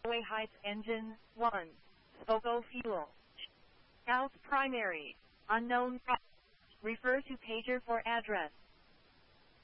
Broadway Heights engine, 1. SPOCO fuel. House primary. Unknown. Refer to pager for address.